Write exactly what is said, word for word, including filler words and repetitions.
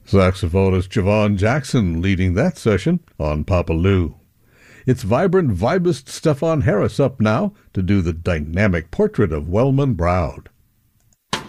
Saxophonist Javon Jackson leading that session on Papa Lou. It's vibrant vibist Stefan Harris up now to do the dynamic portrait of Wellman Browd.